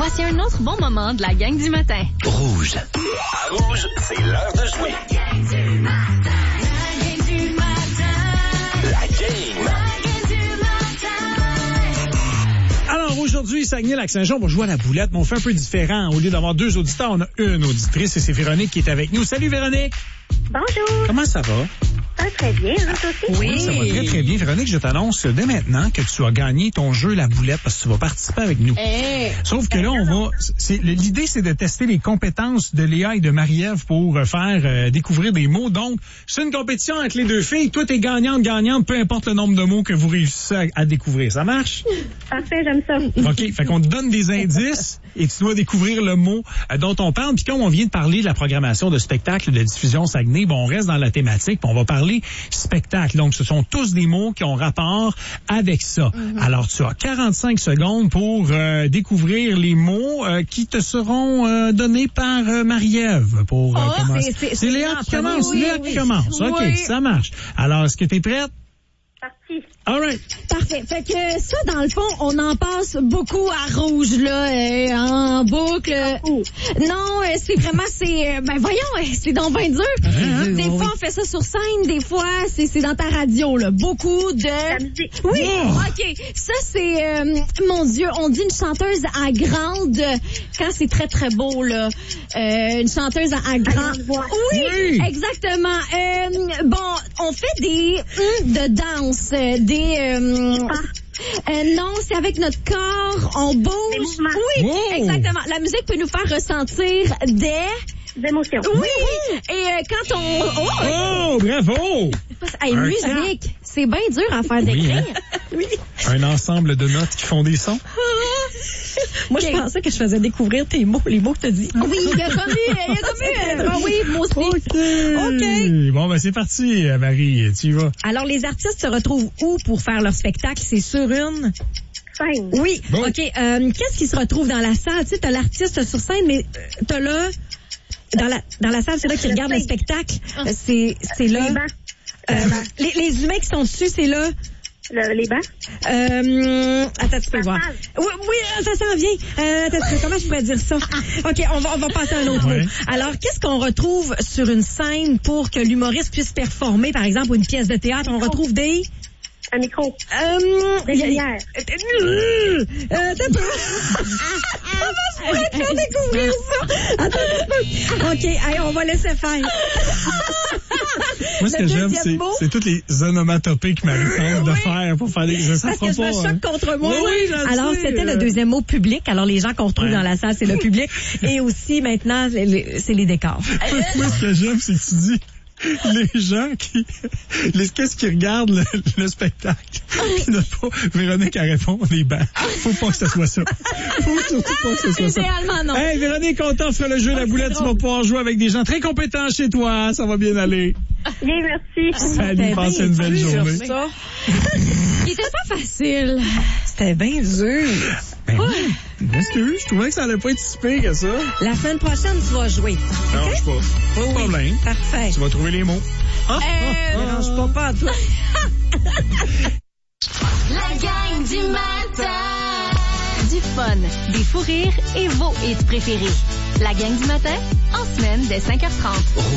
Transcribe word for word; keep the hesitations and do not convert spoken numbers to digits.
Voici un autre bon moment de la gang du matin. Rouge. À Rouge, c'est l'heure de jouer. La gang du matin. La gang du matin. La game. La gang du matin. Alors, aujourd'hui, Saguenay-Lac-Saint-Jean, on va jouer à la boulette, mais on fait un peu différent. Au lieu d'avoir deux auditeurs, on a une auditrice et c'est Véronique qui est avec nous. Salut, Véronique! Bonjour. Comment ça va? Ça va très bien, vous aussi? Oui, ça va très, très bien. Véronique, je t'annonce dès maintenant que tu as gagné ton jeu La Boulette parce que tu vas participer avec nous. Hey. Sauf que là, on va... c'est L'idée, c'est de tester les compétences de Léa et de Marie-Ève pour faire euh, découvrir des mots. Donc, c'est une compétition entre les deux filles. Toi, t'es gagnante, gagnante, peu importe le nombre de mots que vous réussissez à, à découvrir. Ça marche? Parfait, j'aime ça. OK. Fait qu'on te donne des indices et tu dois découvrir le mot euh, dont on parle. Puis comme on vient de parler de la programmation de spectacles de diffusion Saguenay, bon, on reste dans la thématique, puis on va parler spectacle. Donc, ce sont tous des mots qui ont rapport avec ça. Mm-hmm. Alors, tu as quarante-cinq secondes pour euh, découvrir les mots euh, qui te seront euh, donnés par euh, Marie-Ève. Pour, euh, oh, commencer. C'est, c'est, c'est Léa qui commence. Oui, Léa oui, qui commence. oui. OK, ça marche. Alors, est-ce que tu es prête? Parti. All right. Parfait. Fait que ça, dans le fond, on en passe beaucoup à rouge, là, euh, en boucle. Oh. Non, euh, c'est vraiment, c'est, euh, ben voyons, euh, c'est donc bien dur. Hein? Des Oh, fois, oui. on fait ça sur scène, des fois, c'est, c'est dans ta radio, là. Beaucoup de... La musique. Oui, Oh. OK. Ça, c'est, euh, mon Dieu, on dit une chanteuse à grande, quand c'est très, très beau, là. Euh, une chanteuse à, à grande... voix. Oui, Oui. exactement. Euh, bon, on fait des hum de danse, euh, des... Euh, euh, non, c'est avec notre corps, on bouge. Des mouvements. Oui, Wow. exactement. La musique peut nous faire ressentir des... Des émotions. Oui, et euh, quand on... Oh, Oh, bravo! hey, Un musique, c'est bien dur à faire Oui, décrire. hein? Oui. Un ensemble de notes qui font des sons. Moi, je pensais que je faisais découvrir tes mots, les mots que tu as dit. Oui, il y a comme eu, il y a comme eu, euh, oui, moi aussi. OK. Bon, ben c'est parti, Marie. Tu y vas. Alors, les artistes se retrouvent où pour faire leur spectacle? C'est sur une... Scène. Oui. Bon. OK. Euh, qu'est-ce qui se retrouve dans la salle? Tu sais, t'as l'artiste sur scène, mais euh, t'as là... Dans la, dans la salle, c'est là qu'ils Le regardent le stage. spectacle. Euh, C'est, c'est là... Les bancs. Euh, les, les humains qui sont dessus, c'est là... Le- les bancs. Euh, attends, tu peux La voir. salle. Oui, oui, ça s'en vient. Euh, attends, tu peux- comment je pourrais dire ça? OK, on va, on va passer à un autre Ouais. mot. Alors, qu'est-ce qu'on retrouve sur une scène pour que l'humoriste puisse performer, par exemple, une pièce de théâtre? On retrouve des... Un micro. Euh, Des y a- lumières. Euh, attends un peu. Comment je pourrais te faire découvrir ça? Attends un peu. OK, allez, on va laisser faire. Moi, ce Le que j'aime, deuxième c'est, mot. c'est toutes les onomatopées que Marie tente de Oui. faire pour faire des... Ça Parce fera que je pas, me hein. choque contre moi. Oui, oui, je Alors, sais. c'était le deuxième mot, public. Alors, les gens qu'on retrouve Ouais. dans la salle, c'est le public. Et aussi, maintenant, les- les- c'est les décors. Moi, ce que j'aime, c'est que tu dis les gens qui... Les, qu'est-ce qui regardent le, le spectacle? Puis notre pas Véronique à répondre, les bancs. Faut pas que ce soit ça. Faut surtout pas que ce soit ça. Idéalement, non. Hey, Véronique, on t'offre le jeu La Boulette. Tu vas pouvoir jouer avec des gens très compétents chez toi. Ça va bien aller. Bien, merci. Salut, C'était passe bien une belle dur, journée. ça. Il était pas facile. C'était bien dur. Ben oui. Excuse, je trouvais que ça allait pas être si pire que ça. La semaine prochaine, tu vas jouer. Non, je sais pas. Pas de problème. Parfait. Tu vas trouver les mots. Ah, Euh, ah, Mélange pas, pas à toi. La gang du matin. Du fun, des fous rires et vos hits préférés. La gang du matin, en semaine dès cinq heures trente.